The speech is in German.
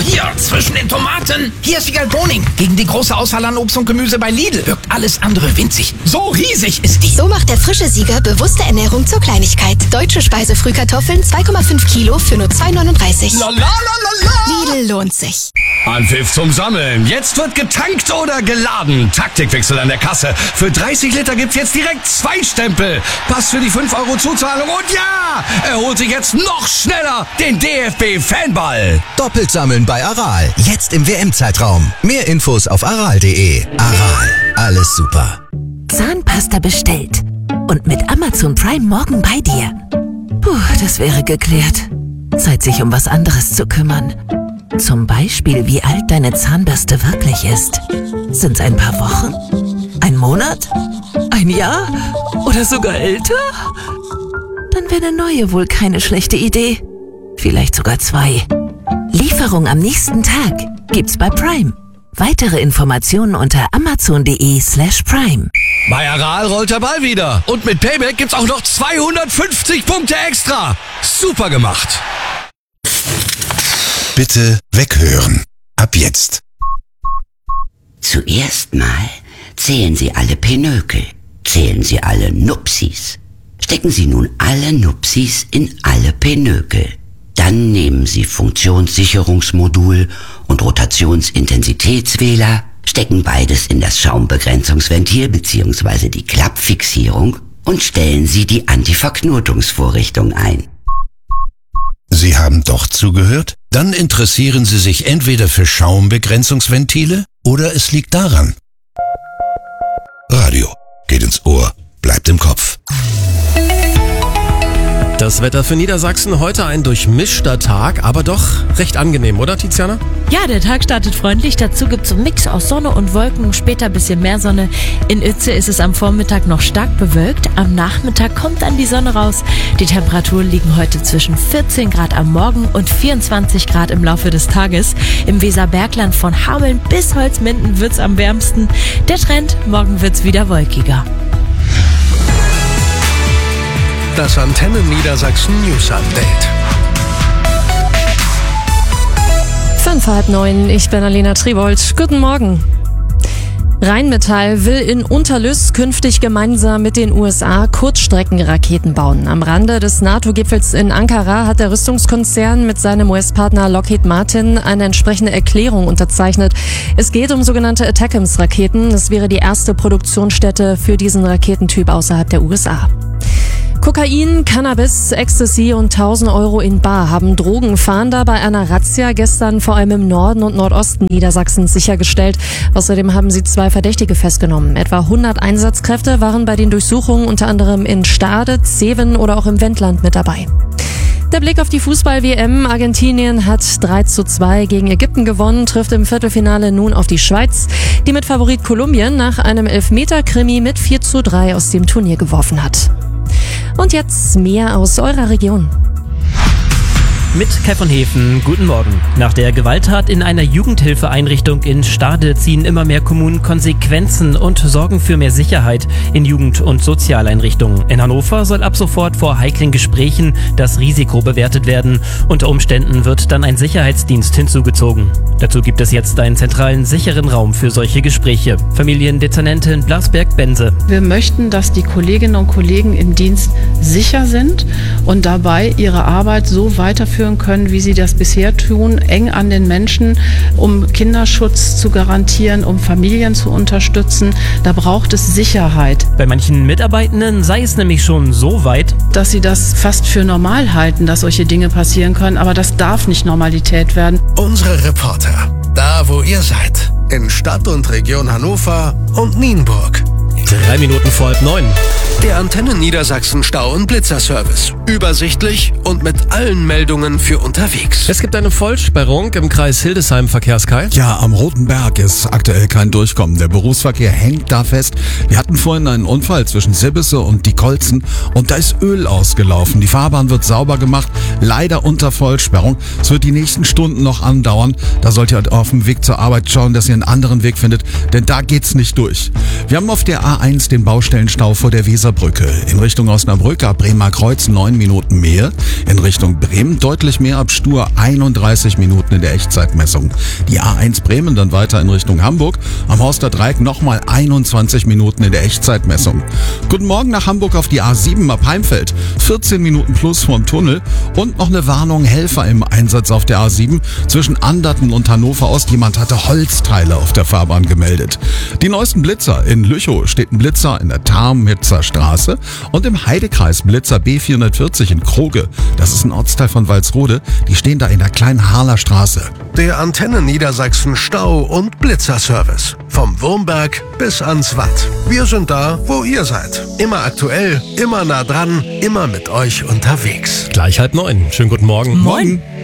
hier, zwischen den Tomaten. Hier ist Wiegald Boning. Gegen die große Auswahl an Obst und Gemüse bei Lidl wirkt alles andere winzig. So riesig ist die. So macht der frische Sieger bewusste Ernährung zur Kleinigkeit. Deutsche Speisefrühkartoffeln 2,5 Kilo für nur 2,39. Lidl lohnt sich. Anpfiff zum Sammeln. Jetzt wird getankt oder geladen. Taktikwechsel an der Kasse. Für 30 Liter gibt's jetzt direkt 2 Stempel. Passt für die 5 € Zuzahlung. Und ja, er holt sich jetzt noch schneller den DFB-Fanball. Doppelt sammeln bei Aral. Jetzt im WM-Zeitraum. Mehr Infos auf aral.de. Aral. Alles super. Zahnpasta bestellt. Und mit Amazon Prime morgen bei dir. Puh, das wäre geklärt. Zeit, sich um was anderes zu kümmern. Zum Beispiel, wie alt deine Zahnbürste wirklich ist. Sind's ein paar Wochen? Ein Monat? Ein Jahr? Oder sogar älter? Dann wäre eine neue wohl keine schlechte Idee. Vielleicht sogar 2. Lieferung am nächsten Tag gibt's bei Prime. Weitere Informationen unter amazon.de/prime. Bei Aral rollt der Ball wieder. Und mit Payback gibt's auch noch 250 Punkte extra. Super gemacht. Bitte weghören. Ab jetzt. Zuerst mal zählen Sie alle Pinökel. Zählen Sie alle Nupsis. Stecken Sie nun alle Nupsis in alle Pinökel. Dann nehmen Sie Funktionssicherungsmodul und Rotationsintensitätswähler, stecken beides in das Schaumbegrenzungsventil bzw. die Klappfixierung und stellen Sie die Antiverknotungsvorrichtung ein. Sie haben doch zugehört? Dann interessieren Sie sich entweder für Schaumbegrenzungsventile oder es liegt daran. Radio geht ins Ohr, bleibt im Kopf. Das Wetter für Niedersachsen heute ein durchmischter Tag, aber doch recht angenehm, oder Tiziana? Ja, der Tag startet freundlich. Dazu gibt es einen Mix aus Sonne und Wolken, später ein bisschen mehr Sonne. In Uetze ist es am Vormittag noch stark bewölkt. Am Nachmittag kommt dann die Sonne raus. Die Temperaturen liegen heute zwischen 14 Grad am Morgen und 24 Grad im Laufe des Tages. Im Weserbergland von Hameln bis Holzminden wird's am wärmsten. Der Trend, morgen wird's wieder wolkiger. Das Antenne Niedersachsen News Update. 8:05, ich bin Alena Tribold. Guten Morgen. Rheinmetall will in Unterlüss künftig gemeinsam mit den USA Kurzstreckenraketen bauen. Am Rande des NATO-Gipfels in Ankara hat der Rüstungskonzern mit seinem US-Partner Lockheed Martin eine entsprechende Erklärung unterzeichnet. Es geht um sogenannte ATACMS-Raketen. Es wäre die erste Produktionsstätte für diesen Raketentyp außerhalb der USA. Kokain, Cannabis, Ecstasy und 1.000 € in bar haben Drogenfahnder bei einer Razzia gestern vor allem im Norden und Nordosten Niedersachsens sichergestellt. Außerdem haben sie 2 Verdächtige festgenommen. Etwa 100 Einsatzkräfte waren bei den Durchsuchungen unter anderem in Stade, Zeven oder auch im Wendland mit dabei. Der Blick auf die Fußball-WM. Argentinien hat 3:2 gegen Ägypten gewonnen, trifft im Viertelfinale nun auf die Schweiz, die mit Favorit Kolumbien nach einem Elfmeter-Krimi mit 4:3 aus dem Turnier geworfen hat. Und jetzt mehr aus eurer Region. Mit Kai von Hefen, guten Morgen. Nach der Gewalttat in einer Jugendhilfeeinrichtung in Stade ziehen immer mehr Kommunen Konsequenzen und sorgen für mehr Sicherheit in Jugend- und Sozialeinrichtungen. In Hannover soll ab sofort vor heiklen Gesprächen das Risiko bewertet werden. Unter Umständen wird dann ein Sicherheitsdienst hinzugezogen. Dazu gibt es jetzt einen zentralen, sicheren Raum für solche Gespräche. Familiendezernentin Blasberg-Bense. Wir möchten, dass die Kolleginnen und Kollegen im Dienst sicher sind und dabei ihre Arbeit so weiterführen können, wie sie das bisher tun, eng an den Menschen, um Kinderschutz zu garantieren, um Familien zu unterstützen. Da braucht es Sicherheit. Bei manchen Mitarbeitenden sei es nämlich schon so weit, dass sie das fast für normal halten, dass solche Dinge passieren können, aber das darf nicht Normalität werden. Unsere Reporter, da wo ihr seid, in Stadt und Region Hannover und Nienburg. 8:03. Der Antenne Niedersachsen Stau- und Blitzerservice. Übersichtlich und mit allen Meldungen für unterwegs. Es gibt eine Vollsperrung im Kreis Hildesheim, Verkehrskai. Ja, am Roten Berg ist aktuell kein Durchkommen. Der Berufsverkehr hängt da fest. Wir hatten vorhin einen Unfall zwischen Sibbisse und die Kolzen und da ist Öl ausgelaufen. Die Fahrbahn wird sauber gemacht, leider unter Vollsperrung. Es wird die nächsten Stunden noch andauern. Da sollt ihr auf dem Weg zur Arbeit schauen, dass ihr einen anderen Weg findet, denn da geht's nicht durch. Wir haben auf der A1 den Baustellenstau vor der Weser Neustädter Brücke. In Richtung Osnabrück ab Bremer Kreuz 9 Minuten mehr. In Richtung Bremen deutlich mehr ab Stur 31 Minuten in der Echtzeitmessung. Die A1 Bremen dann weiter in Richtung Hamburg. Am Horster Dreieck nochmal 21 Minuten in der Echtzeitmessung. Guten Morgen nach Hamburg auf die A7 ab Heimfeld. 14 Minuten plus vorm Tunnel. Und noch eine Warnung, Helfer im Einsatz auf der A7. Zwischen Anderten und Hannover Ost. Jemand hatte Holzteile auf der Fahrbahn gemeldet. Die neuesten Blitzer. In Lüchow steht ein Blitzer in der Tarmitzer Straße. Und im Heidekreis Blitzer B440 in Kroge. Das ist ein Ortsteil von Walsrode. Die stehen da in der kleinen Harler Straße. Der Antenne Niedersachsen Stau- und Blitzerservice. Vom Wurmberg bis ans Watt. Wir sind da, wo ihr seid. Immer aktuell, immer nah dran, immer mit euch unterwegs. Gleich 8:30. Schönen guten Morgen. Moin.